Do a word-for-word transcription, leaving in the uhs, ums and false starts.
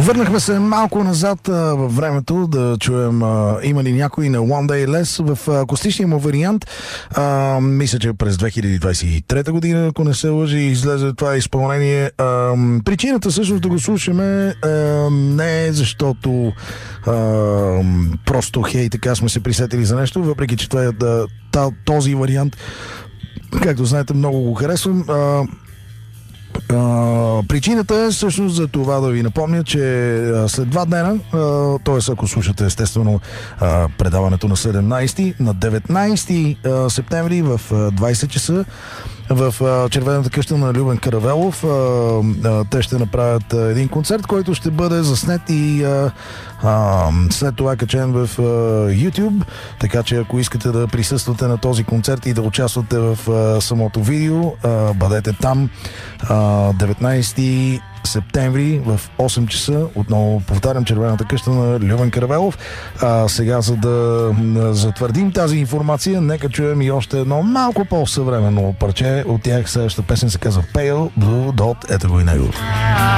Върнахме се малко назад а, във времето да чуем а, има ли някой на One Day Less в а, акустичния му вариант. А, мисля, че през две хиляди двадесет и трета година, ако не се лъжи, излезе това изпълнение. А, причината всъщност да го слушаме а, не е защото а, просто хей, така сме се присетили за нещо, въпреки че това е да, този вариант, както знаете, много го харесвам. А, Uh, причината е всъщност за това да ви напомня, че uh, след два дена, uh, т.е. ако слушате естествено uh, предаването на седемнадесети, на деветнадесети uh, септември в uh, двадесет часа в uh, Червената къща на Любен Каравелов. Uh, uh, те ще направят uh, един концерт, който ще бъде заснет и uh, uh, след това качен в uh, YouTube, така че ако искате да присъствате на този концерт и да участвате в uh, самото видео, uh, бъдете там. Uh, деветнадесети септември в осем часа. Отново повтарям, Червената къща на Любен Каравелов. А, сега, за да затвърдим тази информация, нека чуем и още едно малко по-съвременно парче от тях. Следващата песен се казва Pale Blue Dot. Ето го и него.